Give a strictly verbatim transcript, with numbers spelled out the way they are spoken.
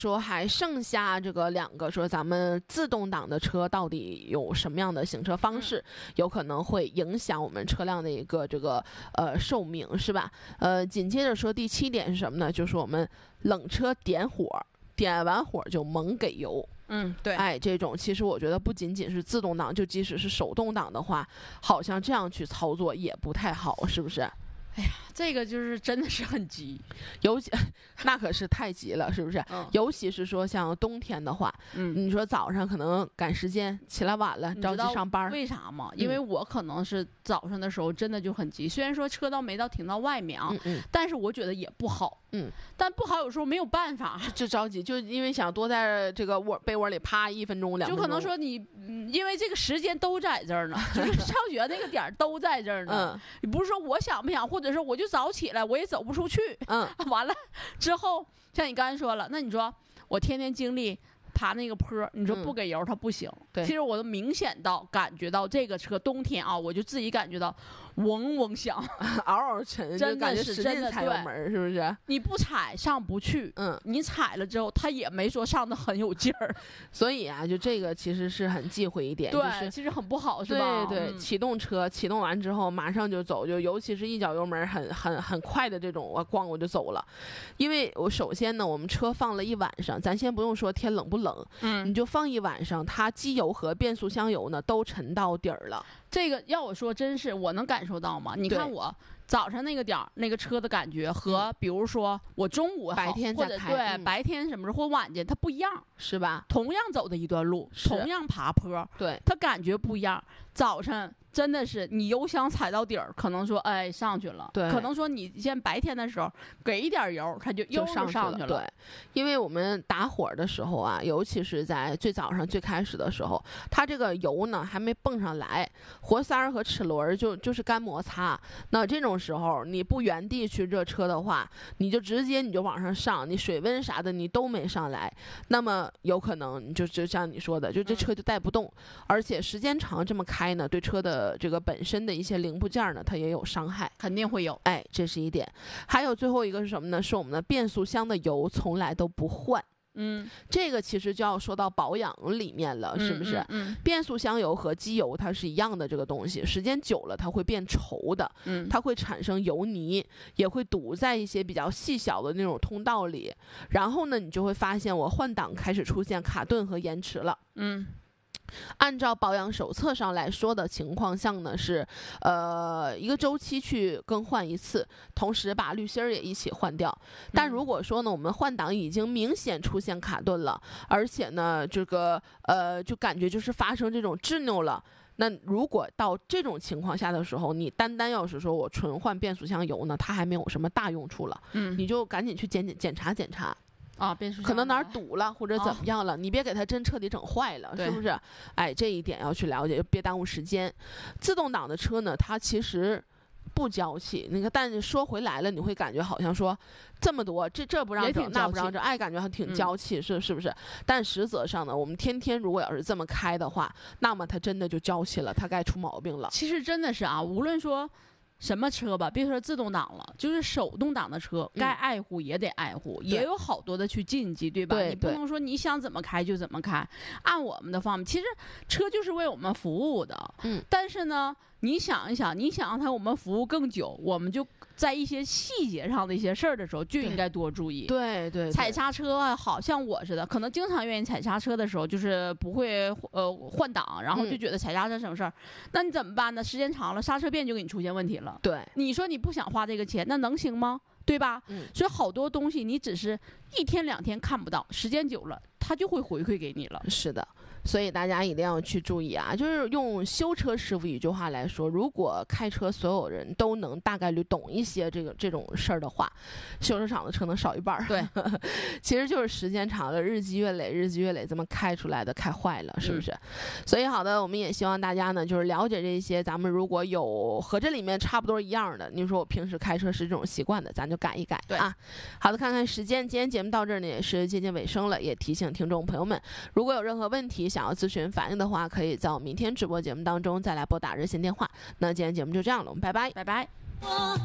说还剩下这个两个，说咱们自动挡的车到底有什么样的行车方式，嗯、有可能会影响我们车辆的一个这个呃寿命，是吧？呃，紧接着说第七点是什么呢？就是我们冷车点火，点完火就猛给油。 嗯，对， 哎，这种其实我觉得不仅仅是自动挡，就即使是手动挡的话，好像这样去操作也不太好，是不是？ 哎呀，这个就是真的是很急， 尤其那可是太急了，是不是？ 嗯、 尤其是说像冬天的话， 嗯， 你说早上可能赶时间，起来晚了，着急上班。 为啥吗？因为我可能是早上的时候真的就很急，虽然说车道没到停到外面啊， 嗯嗯， 但是我觉得也不好。 嗯， 但不好有时候没有办法， 就着急，就因为想多在这个窝被窝里趴一分钟两分钟， 就可能说你，嗯、因为这个时间都在这儿呢，就是上学那个点儿都在这儿呢。嗯，你不是说我想不想，或者是我就早起来，我也走不出去。 嗯， 完了之后，像你刚才说了，那你说我天天经历爬那个坡，你说不给油它不行。 嗯、对， 其实我都明显到感觉到这个车冬天啊，我就自己感觉到嗡嗡响， 嗷嗷沉， 真的是使劲踩油门，是不是？ 你不踩上不去， 嗯， 你踩了之后，它也没说上的很有劲儿。 所以啊，就这个其实是很忌讳一点， 对， 就是其实很不好，是吧？ 对对， 嗯、 启动车启动完之后马上就走，就尤其是一脚油门很很很快的这种，我咣我就走了。因为我首先呢，我们车放了一晚上，咱先不用说天冷不冷， 嗯， 你就放一晚上，它机油和变速箱油呢都沉到底儿了。 这个要我说，真是我能感受到吗？你看我早上那个点儿，那个车的感觉和比如说我中午白天或者对、 嗯、 白天什么时候或晚间它不一样， 是吧？ 同样走的一段路，同样爬坡， 对， 它感觉不一样。早上真的是你油箱踩到底儿，可能说哎上去了， 对， 可能说你现在白天的时候给一点油，它就又上去了。 对，因为我们打火的时候啊，尤其是在最早上最开始的时候，它这个油呢还没蹦上来，活塞儿和齿轮就就是干摩擦。那这种时候你不原地去热车的话，你就直接你就往上上，你水温啥的你都没上来，那么有可能你就就像你说的，就这车就带不动，嗯、而且时间长这么开呢，对车的这个本身的一些零部件呢，它也有伤害， 肯定会有。 哎，这是一点。还有最后一个是什么呢？是我们的变速箱的油从来都不换。 嗯， 这个其实就要说到保养里面了，是不是？ 嗯嗯嗯、 变速箱油和机油它是一样的，这个东西时间久了它会变稠的， 嗯， 它会产生油泥，也会堵在一些比较细小的那种通道里。然后呢，你就会发现我换挡开始出现卡顿和延迟了。 嗯。 按照保养手册上来说的情况下呢，是呃一个周期去更换一次，同时把滤芯儿也一起换掉。但如果说呢，我们换挡已经明显出现卡顿了，而且呢这个呃就感觉就是发生这种执拗了，那如果到这种情况下的时候，你单单要是说我纯换变速箱油呢，它还没有什么大用处了， 嗯， 你就赶紧去检检检查检查。 啊，变速箱可能哪儿堵了或者怎么样了， 哦、 你别给它真彻底整坏了，是不是？哎，这一点要去了解，别耽误时间。自动挡的车呢，它其实不娇气，那个，但是说回来了，你会感觉好像说这么多，这这不让整，那不让整，哎，感觉还挺娇气，嗯、是是不是？但实则上呢，我们天天如果要是这么开的话，那么它真的就娇气了，它该出毛病了。 其实真的是啊，无论说什么车吧，别说自动挡了，就是手动挡的车，该爱护也得爱护，嗯、也有好多的去禁忌，对吧？ 对， 你不能说你想怎么开就怎么开，按我们的方面，其实车就是为我们服务的， 嗯。 但是呢，你想一想，你想让它我们服务更久，我们就在一些细节上的一些事儿的时候，就应该多注意。 对 对, 对， 踩刹车啊，好像我似的，可能经常愿意踩刹车的时候，就是不会呃换挡，然后就觉得踩刹车省事儿。嗯、那你怎么办呢？时间长了，刹车片就给你出现问题了。 对， 你说你不想花这个钱，那能行吗？对吧？ 嗯， 所以好多东西你只是一天两天看不到，时间久了，它就会回馈给你了。 是的。所以大家一定要去注意啊！就是用修车师傅一句话来说，如果开车所有人都能大概率懂一些这个这种事儿的话，修车厂的车能少一半儿。 对， 其实就是时间长了，日积月累，日积月累这么开出来的，开坏了，是不是？嗯、所以好的，我们也希望大家呢，就是了解这些，咱们如果有和这里面差不多一样的，你说我平时开车是这种习惯的，咱就改一改啊。好的，看看时间，今天节目到这儿呢也是接近尾声了，也提醒听众朋友们，如果有任何问题想要咨询反映的话，可以在我明天直播节目当中再来拨打热线电话。那今天节目就这样了，我们拜拜， 拜拜。